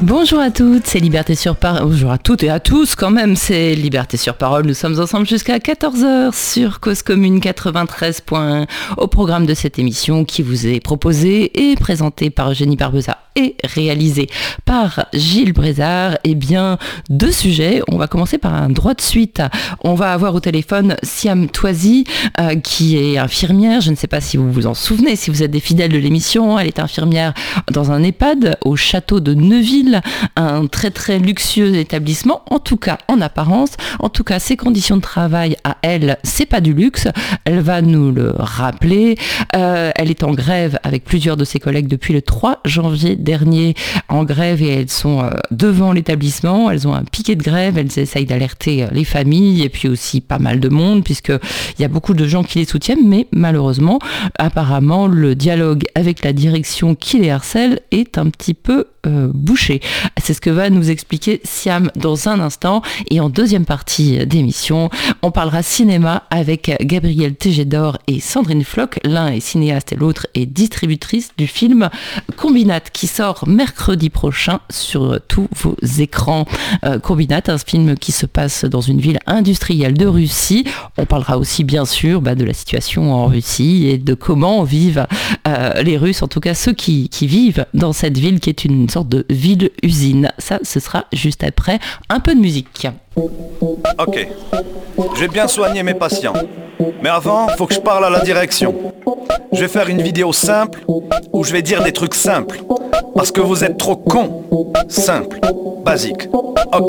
Bonjour à toutes, c'est Liberté sur Parole. Bonjour à toutes et à tous quand même, c'est Liberté sur Parole. Nous sommes ensemble jusqu'à 14h sur Cause Commune 93.1 au programme de cette émission qui vous est proposée et présentée par Eugénie Barbeza et réalisée par Gilles Brézard. Eh bien, deux sujets. On va commencer par un droit de suite. On va avoir au téléphone Siam Toisy qui est infirmière. Je ne sais pas si vous vous en souvenez, si vous êtes des fidèles de l'émission. Elle est infirmière dans un EHPAD au château de Neuville, un très très luxueux établissement, en tout cas en apparence. En tout cas, ses conditions de travail à elle, c'est pas du luxe. Elle va nous le rappeler. Elle est en grève avec plusieurs de ses collègues depuis le 3 janvier dernier, en grève, et elles sont devant l'établissement. Elles ont un piquet de grève. Elles essayent d'alerter les familles et puis aussi pas mal de monde, puisqu'il y a beaucoup de gens qui les soutiennent, mais malheureusement, apparemment, le dialogue avec la direction qui les harcèle est un petit peu bouché. C'est ce que va nous expliquer Siam dans un instant. Et en deuxième partie d'émission, on parlera cinéma avec Gabrielle Tégédor et Sandrine Floch. L'un est cinéaste et l'autre est distributrice du film Combinat qui sort mercredi prochain sur tous vos écrans. Combinat, un film qui se passe dans une ville industrielle de Russie. On parlera aussi bien sûr de la situation en Russie et de comment vivent les Russes, en tout cas ceux qui vivent dans cette ville qui est une sorte de ville-usine. Ça, ce sera juste après un peu de musique. Ok, je vais bien soigner mes patients. Mais avant, faut que je parle à la direction. Je vais faire une vidéo simple où je vais dire des trucs simples. Parce que vous êtes trop cons. Simple, basique. Ok.